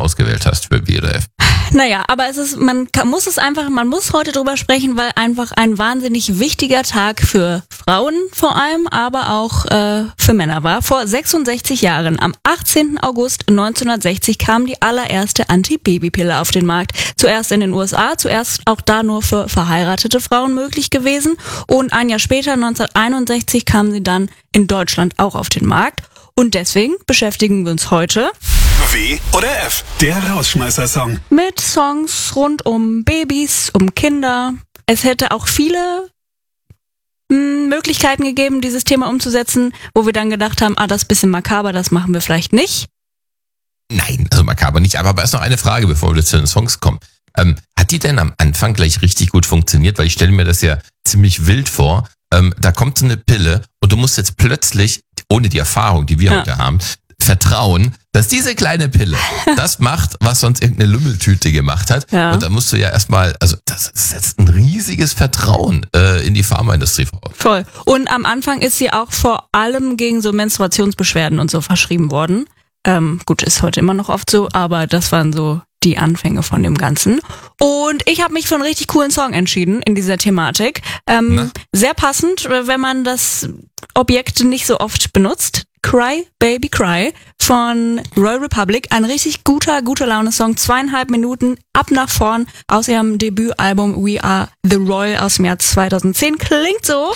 ausgewählt hast für B oder F. Naja, aber man muss heute drüber sprechen, weil einfach ein wahnsinnig wichtiger Tag für Frauen vor allem, aber auch für Männer war. Vor 66 Jahren, am 18. August 1960, kam die allererste Antibabypille auf den Markt. Zuerst in den USA, zuerst auch da nur für verheiratete Frauen möglich gewesen. Und ein Jahr später, 1961, kam sie dann in Deutschland auch auf den Markt. Und deswegen beschäftigen wir uns heute W oder F, der Rausschmeißer-Song. mit Songs rund um Babys, um Kinder. Es hätte auch viele Möglichkeiten gegeben, dieses Thema umzusetzen, wo wir dann gedacht haben, das ist ein bisschen makaber, das machen wir vielleicht nicht. Nein, also makaber nicht. Aber erst noch eine Frage, bevor wir zu den Songs kommen. Hat die denn am Anfang gleich richtig gut funktioniert? Weil ich stelle mir das ja ziemlich wild vor. Da kommt so eine Pille und du musst jetzt plötzlich, ohne die Erfahrung, die wir heute haben, vertrauen, dass diese kleine Pille das macht, was sonst irgendeine Lümmeltüte gemacht hat. Ja. Und da musst du ja erstmal, also das setzt ein riesiges Vertrauen in die Pharmaindustrie voraus. Voll. Und am Anfang ist sie auch vor allem gegen so Menstruationsbeschwerden und so verschrieben worden. Gut, ist heute immer noch oft so, aber das waren so die Anfänge von dem Ganzen. Und ich habe mich für einen richtig coolen Song entschieden in dieser Thematik. Sehr passend, wenn man das Objekt nicht so oft benutzt. Cry, Baby, Cry von Royal Republic. Ein richtig guter Laune-Song. 2,5 Minuten ab nach vorn aus ihrem Debütalbum We Are The Royal aus dem Jahr 2010. Klingt so.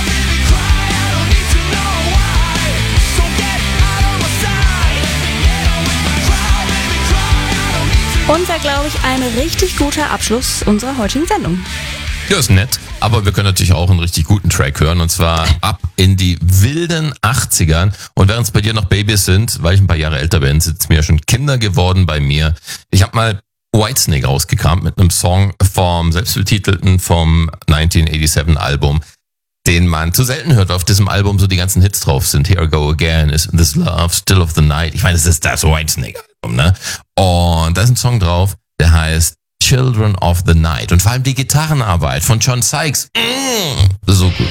Und wäre, glaube ich, ein richtig guter Abschluss unserer heutigen Sendung. Ja, ist nett. Aber wir können natürlich auch einen richtig guten Track hören. Und zwar ab in die wilden 80ern. Und während es bei dir noch Babys sind, weil ich ein paar Jahre älter bin, sind es mir schon Kinder geworden bei mir. Ich habe mal Whitesnake rausgekramt mit einem Song vom selbstbetitelten, vom 1987 Album, den man zu selten hört, auf diesem Album so die ganzen Hits drauf sind. Here I Go Again, Is This Love, Still of the Night. Ich meine, das ist das Whitesnake-Album, ne? Und da ist ein Song drauf, der heißt Children of the Night. Und vor allem die Gitarrenarbeit von John Sykes. So gut.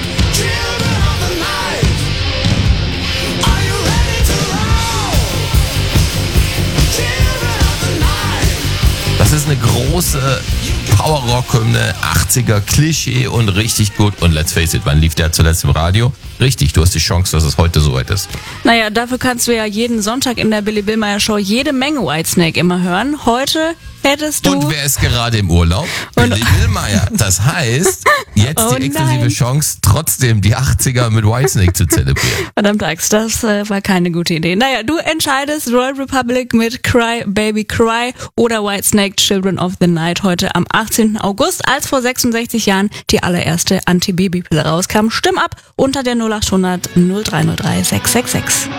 Das ist eine große Power-Rock-Hymne, 80er, Klischee und richtig gut. Und let's face it, wann lief der zuletzt im Radio? Richtig, du hast die Chance, dass es heute so weit ist. Naja, dafür kannst du ja jeden Sonntag in der Billy Billmeyer Show jede Menge Whitesnake immer hören. Heute hättest du... Und wer ist gerade im Urlaub? Billy Billmeyer. Das heißt, jetzt die exklusive Chance, trotzdem die 80er mit Whitesnake zu zelebrieren. Verdammt Axt, das war keine gute Idee. Naja, du entscheidest Royal Republic mit Cry, Baby, Cry oder Whitesnake, Children of the Night heute am 18. August, als vor 66 Jahren die allererste Anti-Baby-Pille rauskam. Stimm ab unter der 0800 0303 666.